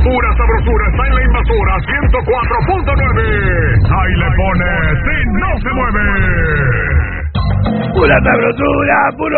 pura sabrosura está en la invasora 104.9. Ahí le pones y no se mueve. Pura sabrosura, puro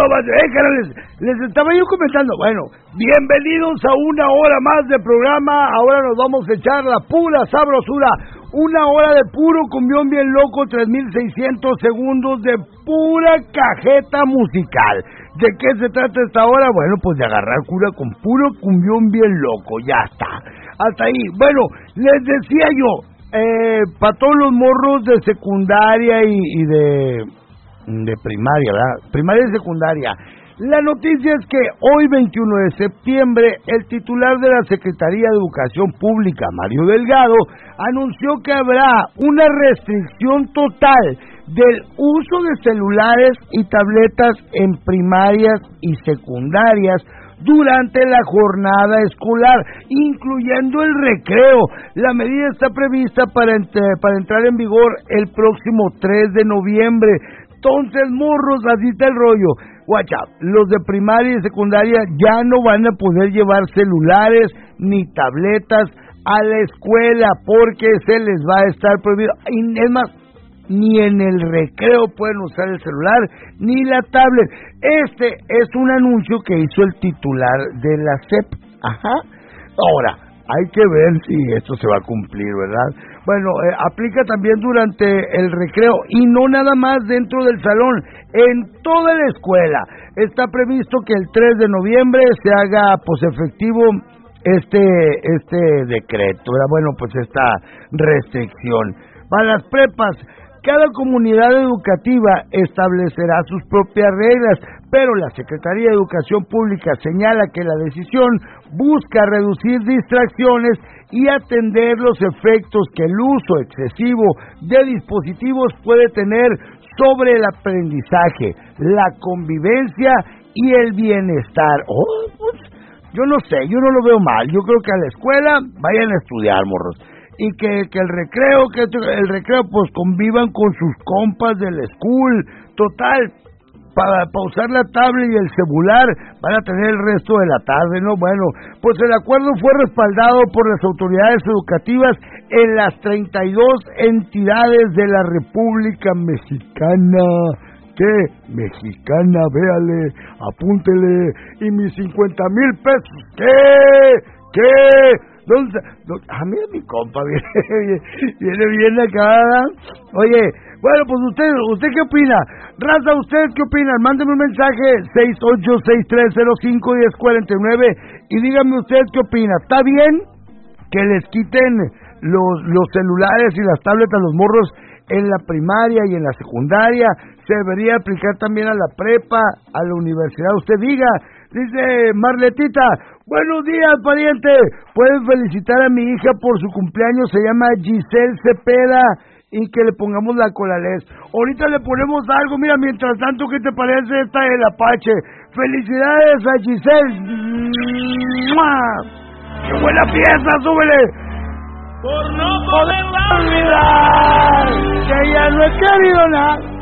les estaba yo comentando. Bueno, bienvenidos a una hora más de programa. Ahora nos vamos a echar la pura sabrosura. Una hora de puro cumbión bien loco, 3,600 segundos de pura cajeta musical. ¿De qué se trata esta hora? Bueno, pues de agarrar cura con puro cumbión bien loco, ya está. Hasta ahí. Bueno, les decía yo, para todos los morros de secundaria y de primaria, ¿verdad? Primaria y secundaria. La noticia es que hoy, 21 de septiembre, el titular de la Secretaría de Educación Pública, Mario Delgado, anunció que habrá una restricción total del uso de celulares y tabletas en primarias y secundarias durante la jornada escolar, incluyendo el recreo. La medida está prevista para entrar en vigor el próximo 3 de noviembre. Entonces, morros, así está el rollo. Guacha, los de primaria y secundaria ya no van a poder llevar celulares ni tabletas a la escuela porque se les va a estar prohibido. Y es más, ni en el recreo pueden usar el celular ni la tablet. Este es un anuncio que hizo el titular de la SEP. Ajá. Ahora, hay que ver si esto se va a cumplir, ¿verdad? Bueno, aplica también durante el recreo y no nada más dentro del salón, en toda la escuela. Está previsto que el 3 de noviembre se haga pues efectivo este decreto, ¿verdad? Bueno, pues esta restricción. Para las prepas, cada comunidad educativa establecerá sus propias reglas, pero la Secretaría de Educación Pública señala que la decisión busca reducir distracciones y atender los efectos que el uso excesivo de dispositivos puede tener sobre el aprendizaje, la convivencia y el bienestar. Yo no sé, yo no lo veo mal. Yo creo que a la escuela vayan a estudiar, morros. Y que el recreo pues convivan con sus compas del school. Total, para usar la tablet y el celular van a tener el resto de la tarde, ¿no? Bueno, pues el acuerdo fue respaldado por las autoridades educativas en las 32 entidades de la República Mexicana. ¿Qué? Mexicana, véale, apúntele. Y mis 50,000 pesos, ¿qué? ¿Dónde? Mira mi compa, viene bien acá. Oye, bueno, pues usted ¿qué opina? Raza, ¿usted qué opina? Mándeme un mensaje, 6863051049, y dígame usted qué opina. ¿Está bien que les quiten los celulares y las tabletas a los morros en la primaria y en la secundaria? ¿Se debería aplicar también a la prepa, a la universidad? Usted diga. Dice Marletita, buenos días, pariente. Puedes felicitar a mi hija por su cumpleaños, se llama Giselle Cepeda, y que le pongamos la colalés. Ahorita le ponemos algo, mira, mientras tanto, ¿qué te parece esta del Apache? Felicidades a Giselle. ¡Mua! ¡Qué buena fiesta, súbele! Por no poderla olvidar, que ya no he querido nada.